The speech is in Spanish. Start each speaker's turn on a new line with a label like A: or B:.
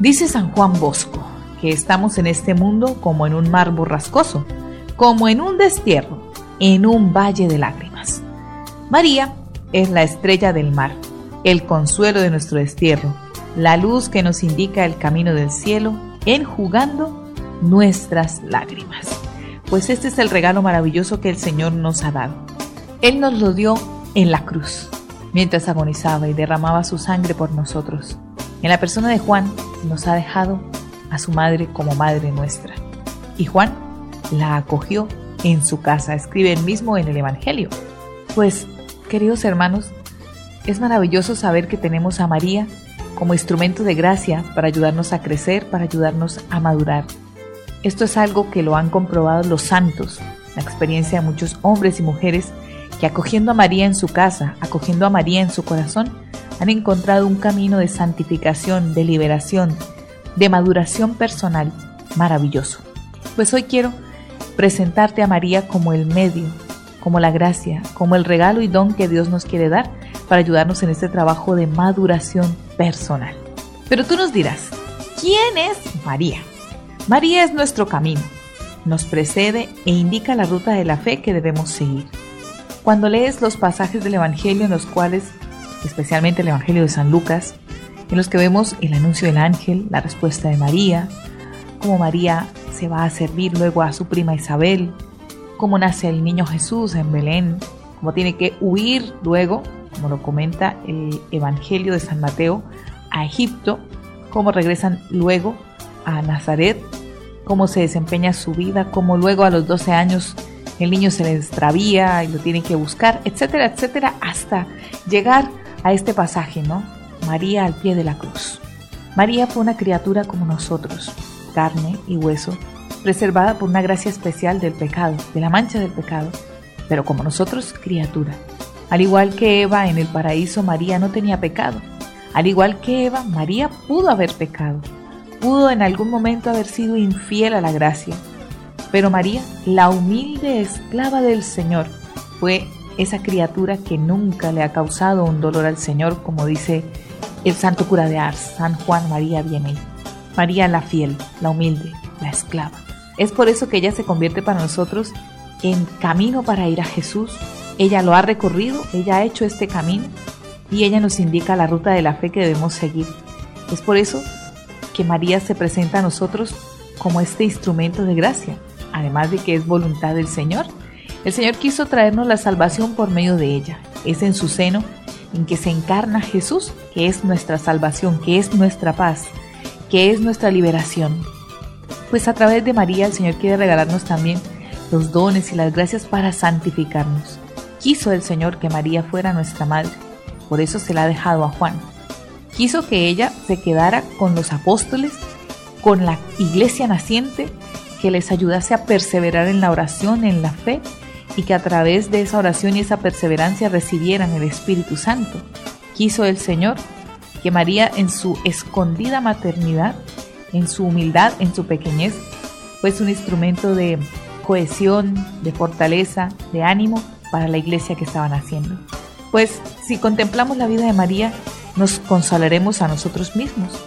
A: Dice San Juan Bosco que estamos en este mundo como en un mar borrascoso, como en un destierro, en un valle de lágrimas. María es la estrella del mar, el consuelo de nuestro destierro, la luz que nos indica el camino del cielo, enjugando nuestras lágrimas. Pues este es el regalo maravilloso que el Señor nos ha dado. Él nos lo dio en la cruz, mientras agonizaba y derramaba su sangre por nosotros. En la persona de Juan nos ha dejado a su madre como madre nuestra. Y Juan la acogió en su casa, escribe él mismo en el Evangelio. Pues, queridos hermanos, es maravilloso saber que tenemos a María como instrumento de gracia para ayudarnos a crecer, para ayudarnos a madurar. Esto es algo que lo han comprobado los santos, la experiencia de muchos hombres y mujeres que acogiendo a María en su casa, acogiendo a María en su corazón, han encontrado un camino de santificación, de liberación, de maduración personal maravilloso. Pues hoy quiero presentarte a María como el medio, como la gracia, como el regalo y don que Dios nos quiere dar para ayudarnos en este trabajo de maduración personal. Pero tú nos dirás, ¿quién es María? María es nuestro camino, nos precede e indica la ruta de la fe que debemos seguir. Cuando lees los pasajes del Evangelio en los cuales, especialmente el Evangelio de San Lucas, en los que vemos el anuncio del ángel, la respuesta de María, cómo María se va a servir luego a su prima Isabel, cómo nace el niño Jesús en Belén, cómo tiene que huir luego, como lo comenta el Evangelio de San Mateo, a Egipto, cómo regresan luego a Nazaret, cómo se desempeña su vida, cómo luego a los 12 años el niño se le extravía y lo tienen que buscar, etcétera, etcétera, hasta llegar a este pasaje, ¿no? María al pie de la cruz. María fue una criatura como nosotros, carne y hueso, preservada por una gracia especial del pecado, de la mancha del pecado, pero como nosotros, criatura. Al igual que Eva en el paraíso, María no tenía pecado. Al igual que Eva, María pudo haber pecado, pudo en algún momento haber sido infiel a la gracia. Pero María, la humilde esclava del Señor, fue esa criatura que nunca le ha causado un dolor al Señor, como dice el santo cura de Ars, San Juan María Vianney. María la fiel, la humilde, la esclava. Es por eso que ella se convierte para nosotros en camino para ir a Jesús. Ella lo ha recorrido, ella ha hecho este camino y ella nos indica la ruta de la fe que debemos seguir. Es por eso que María se presenta a nosotros como este instrumento de gracia, además de que es voluntad del Señor. El Señor quiso traernos la salvación por medio de ella. Es en su seno en que se encarna Jesús, que es nuestra salvación, que es nuestra paz, que es nuestra liberación. Pues a través de María el Señor quiere regalarnos también los dones y las gracias para santificarnos. Quiso el Señor que María fuera nuestra madre, por eso se la ha dejado a Juan. Quiso que ella se quedara con los apóstoles, con la iglesia naciente, que les ayudase a perseverar en la oración, en la fe, y que a través de esa oración y esa perseverancia recibieran el Espíritu Santo. Quiso el Señor que María en su escondida maternidad, en su humildad, en su pequeñez, fuese un instrumento de cohesión, de fortaleza, de ánimo para la iglesia que estaban haciendo. Pues si contemplamos la vida de María, nos consolaremos a nosotros mismos,